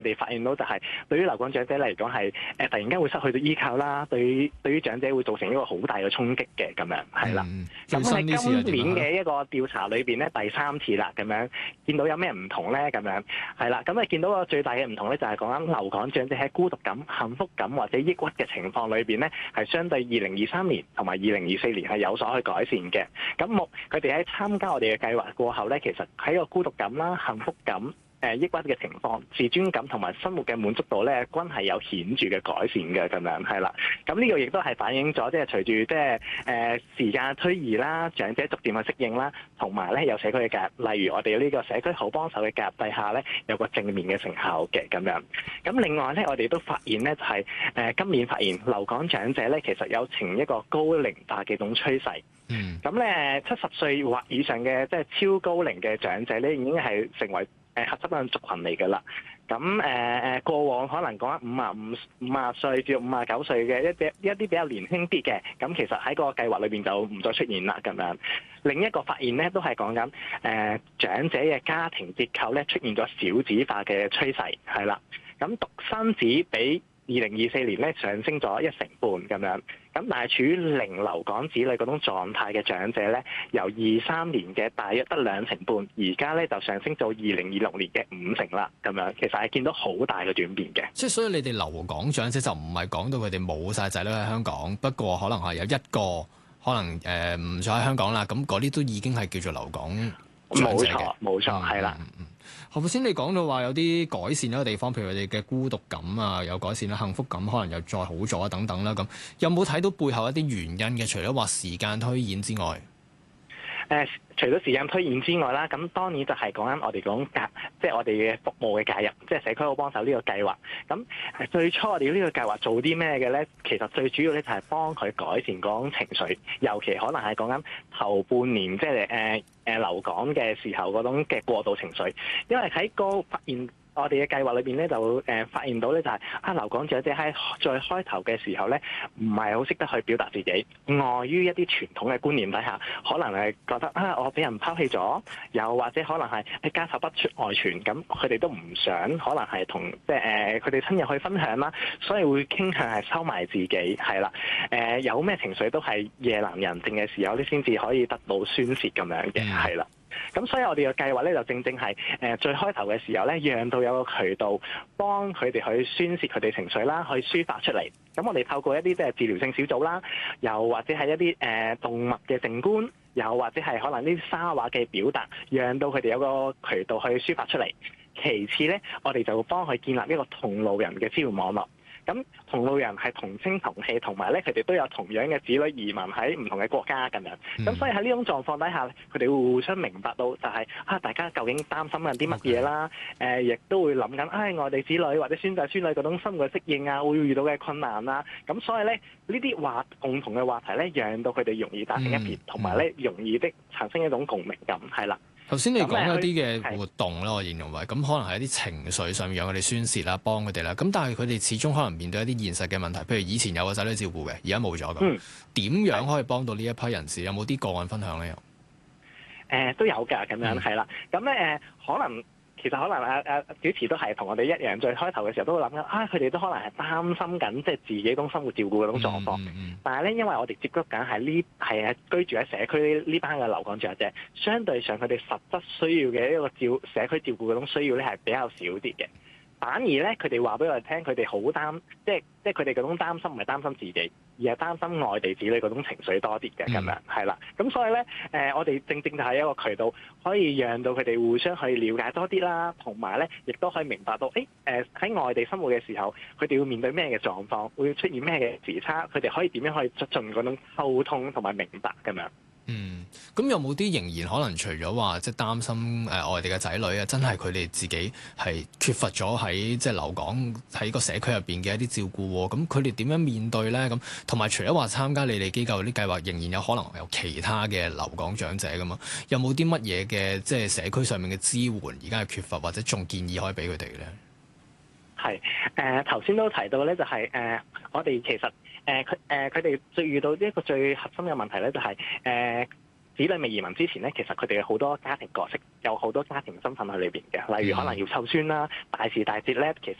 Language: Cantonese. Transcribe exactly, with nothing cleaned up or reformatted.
哋發現到就係對於留港長者嚟講係誒突然間會失去到依靠啦，對於對於長者會造成一個好大嘅衝擊嘅咁樣，係啦。咁喺、嗯、今年嘅一個調查裏邊咧，第三次啦，咁樣見到有咩唔同咧？咁樣係啦，咁啊見到個最大嘅唔同咧，就係講緊留港長者喺孤獨感、幸福感或者抑鬱嘅情況裏邊咧，係相對二零二三年同埋二零二四年係有所去改善嘅。咁目佢哋喺參加我哋嘅計劃過後咧，其實喺個孤獨感啦、幸福感、誒抑鬱嘅情況、自尊感同埋生活嘅滿足度咧，均係有顯著嘅改善嘅咁樣，係啦。咁呢個亦都係反映咗，即係隨住即係誒時間推移啦，長者逐漸去適應啦，同埋咧有社區嘅介入，例如我哋呢個社區好幫手嘅介入底下咧，有個正面嘅成效嘅咁樣。咁另外咧，我哋都發現咧，就係誒今年發現留港長者咧，其實有呈一個高齡化嘅種趨勢。嗯。咁咧，七十歲或以上嘅即係超高齡嘅長者咧，已經係成為誒核心嘅族群嚟㗎啦。咁誒誒過往可能講五啊五五啊歲至五啊九歲嘅一啲一啲比較年輕啲嘅，咁其實喺個計劃裏邊就唔再出現啦咁樣。另一個發現咧，都係講緊誒長者嘅家庭結構咧出現咗少子化嘅趨勢，係啦。咁獨生子比二零二四年咧上升咗一成半咁樣，咁但係處於零留港子女嗰種狀態嘅長者咧，由二三年嘅大約得兩成半，而家咧就上升到二零二六年嘅五成啦，咁樣其實係見到好大嘅轉變嘅。 即係所以你哋留港長者就唔係講到佢哋冇晒仔女喺香港，不過可能係有一個可能誒唔再喺香港啦，咁嗰啲都已經係叫做留港長者嘅。冇錯， 冇錯，係啦。 頭先你講到話有啲改善嘅地方，譬如佢哋嘅孤獨感啊有改善啦，幸福感可能又再好咗等等啦，咁有冇睇到背後一啲原因嘅？除咗話時間推演之外， 誒、呃、除咗時間推演之外啦，咁當然就係講緊我哋講介，即係我哋嘅服務嘅介入，即係社區好幫手呢個計劃。咁最初我哋呢個計劃做啲咩嘅咧？其實最主要咧就係幫佢改善嗰種情緒，尤其可能係講緊頭半年，即係誒誒留港嘅時候嗰種嘅過渡情緒，因為喺個發現。我哋嘅計劃裏邊咧就誒發現到咧就係啊留港長者喺最開頭嘅時候咧唔係好識得去表達自己，礙於一啲傳統嘅觀念底下，可能係覺得啊我俾人拋棄咗，又或者可能係喺家醜不出外傳，咁佢哋都唔想可能係同即係誒佢哋親友去分享啦，所以會傾向係收埋自己係啦。誒、呃、有咩情緒都係夜闌人靜嘅時候咧先至可以得到宣泄咁樣嘅係啦。咁所以我哋嘅計劃咧就正正係誒最開頭嘅時候咧，讓到有個渠道幫佢哋去宣泄佢哋情緒啦，去抒發出嚟。咁我哋透過一啲即係治療性小組啦，又或者係一啲誒、呃、動物嘅靜觀，又或者係可能呢啲沙畫嘅表達，讓到佢哋有個渠道去抒發出嚟。其次咧，我哋就幫佢建立一個同路人嘅支援網絡。咁同路人係同聲同氣，同埋咧佢哋都有同樣嘅子女移民喺唔同嘅國家咁樣。咁、嗯、所以喺呢種狀況底下，佢哋會互相明白到就係、是、啊，大家究竟擔心緊啲乜嘢啦？誒、okay. 呃，亦都會諗緊，唉、哎，外地子女或者孫仔孫女嗰種生活適應啊，會遇到嘅困難啦。咁所以咧，呢啲話共同嘅話題咧，讓到佢哋容易打成一片，同埋咧容易的產生一種共鳴感，係啦。 頭先你講一啲嘅活動啦，我形容為咁，可能係一啲情緒上面讓佢哋宣泄啦，幫佢哋啦。咁但係佢哋始終可能面對一啲現實嘅問題，譬如以前有個仔女照顧嘅，而家冇咗咁，點、嗯、樣可以幫到呢一批人士？有冇啲個案分享咧？誒、 呃、都有㗎，咁樣係啦。咁咧誒，可能。其實可能啊啊主持都係同我哋一樣，最開頭嘅時候都會諗緊啊，佢哋都可能係擔心緊，即係自己種生活照顧嗰種狀況。嗯嗯、但係咧，因為我哋接觸緊係呢係啊居住喺社區呢班嘅留港長者，相對上佢哋實質需要嘅一個照社區照顧嗰種需要咧係比較少啲嘅。反而咧，佢哋話俾我哋聽，佢哋好擔，即係即係佢哋嗰種擔心唔係擔心自己，而係擔心外地子女嗰種情緒多啲嘅咁樣，係啦。咁所以咧，誒、呃，我哋正正就係一個渠道，可以讓到佢哋互相去了解多啲啦，同埋咧，亦都可以明白到，誒誒喺外地生活嘅時候，佢哋會面對咩嘅狀況，會出現咩嘅時差，佢哋可以點樣去促進嗰種溝通同埋明白咁樣。 嗯，咁有冇啲仍然可能除咗話即係擔心誒、呃、外地嘅仔女啊，真係佢哋自己係缺乏咗喺即係留港喺個社區入邊嘅一啲照顧喎？咁佢哋點樣面對咧？咁同埋除咗話參加你哋機構啲計劃，仍然有可能有其他嘅留港長者噶嘛？有冇啲乜嘢嘅即係社區上面嘅支援而家係缺乏，或者仲建議可以俾佢哋咧？ 係誒頭先都提到咧，就係、是、誒、呃、我哋其實誒佢誒佢哋最遇到一個最核心嘅問題咧，就係、是、誒、呃、照子女未移民之前咧，其實佢哋有好多家庭角色，有好多家庭身份喺裏邊嘅，例如可能要湊孫啦，大時大節咧，其實